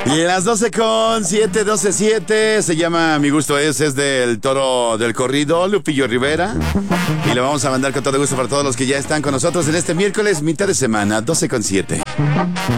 Las 12:07, 12:07. Se llama Mi Gusto es del Toro del Corrido, Lupillo Rivera. Y lo vamos a mandar con todo gusto para todos los que ya están con nosotros en este miércoles, mitad de semana, 12:07.